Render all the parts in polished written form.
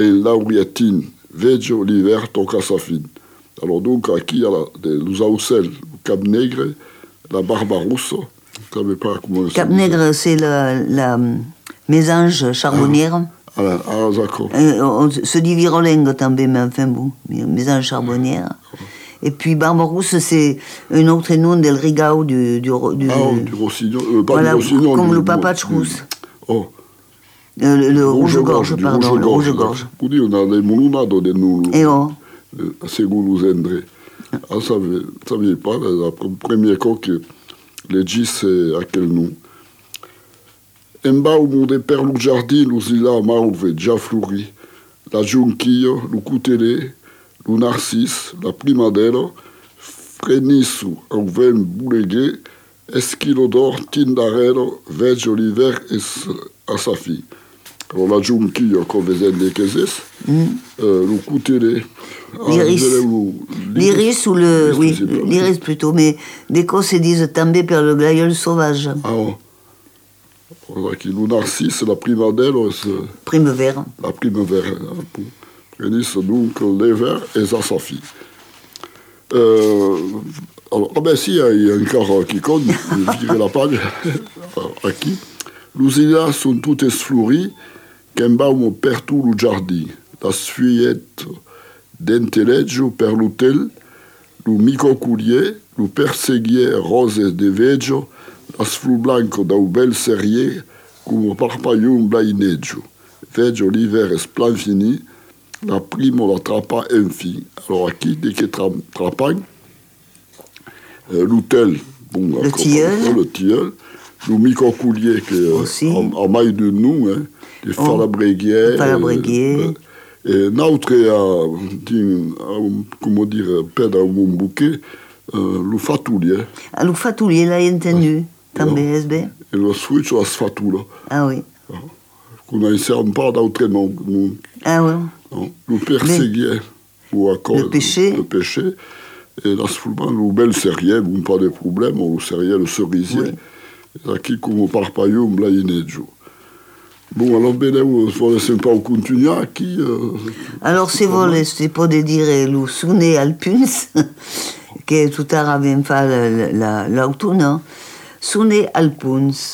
et Lauriatine, Veggio l'hiver tocca sa fin. Alors donc, aquí, il y a les aucels, le Cap Negre, la Barbarousse, je ne savais pas comment Cap Negre, c'est la mésange charbonnière. Ah, d'accord. Se dit virolengue també, mais enfin bon, mésange charbonnière. Et puis Barbarousse, c'est un autre nom del Rigao du Rossignol. Voilà, du Rossignol, comme le papa de Rousse. Oh. Le rouge-gorge, pardon, le rouge-gorge. Quindi on a les moulunado de nous. Et oh. Segundo os Endre. Ah, savais pas, la première fois que les gis, c'est à quel nom. Embaixo de perlo jardim, l'usila mauve, già flori, la jonquille, le coutelé, le narcisse, la primadera, frenisso, au vent boulegué, esquilodor, tindarello, veggio l'hiver et à sa fille. Alors la jonquille, comme vous avez dit, le coutelé. L'iris ou le... Oui, l'iris plutôt, mais des cos se disent també per le glaïeul sauvage. Ah bon. Le narcisse, la primavera. Primavera. La primavera. Prénisse donc l'hiver et ça sa fille. Alors, ah ben si, il y a encore qui compte, je dirais la page. Aquí. Les îles sont toutes fleuries, qu'embaum perto le jardin. La fillettes d'enteleggio per l'hôtel, le micocoulier, le perséguier rose de veggio, las flus blanco da un bel serrier, come parpaillon blaineggio. Veggio l'hiver est plan fini, la primo la trappa infine. Alors, qui, dès que trappant, l'hôtel, bon, le tilleul, le micocoulier, qui est en maille de nous, hein, les falabréguiers. Et notre, comment dire, pède à mon bouquet, le fatoulier. Ah, le fatoulier, là, entendu, també, SB. Et le switch, la fatula. Ah oui. Qu'on n'enseigne pas d'autres noms. Ah oui. Le perséguier, ou accord. Le péché. Le péché. Et là, le bel serrier, bon, pas de problème, le serrier, le cerisier. Oui. Et qui, comme parpaillon, blaineggio. Bon, alors, vous ne pas continuer qui. Alors, c'est volé, c'est pas de dire le Sune Alpuns, que tout à l'heure avait fait l'automne. Sune Alpuns,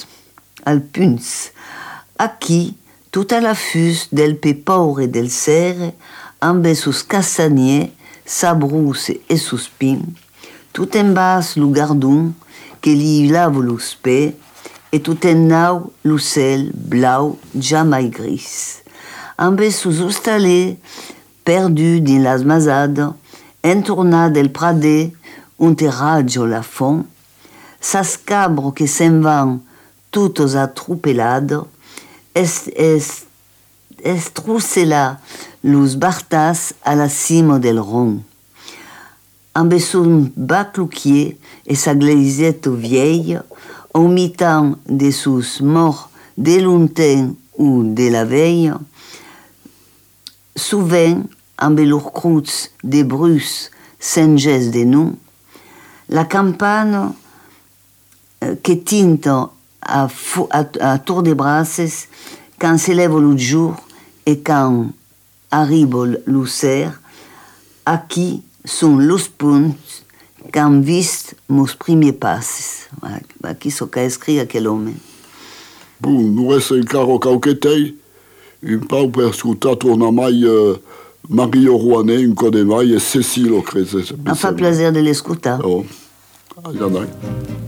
à qui, tout à la fus del pepaure et del serre, ambe sus cassanier, sa brousse et sus pin, tout en bas le gardon, que li lave le spé, et tout en nau l'ucel blau jamais gris. Ambe sus ustalé, perdu dans las mazades, entourna del pradé, un terraggio la fond, sas cabro que se'n van tutos atropelado, estrucela los bartas a la cima del ron. Ambe son baclouquier et sa glisette vieille, au mi-temps de sus morts de longtemps ou de la veille, souvent, amb leurs croûtes de brus sans geste de nous, la campane que tinte à tour de brasses quand s'élève le jour et quand arrive le cerf, à qui sont los punts qu'han vist meus premiers passes. Aquí so qu'a escrit aquel homme. Bon, nous reste encara qualquetei, un pau per ascoltar torna mai Mario Rouanet, un code mai, e Cécile, credo. Mi fa piacere di ascoltare. Oh,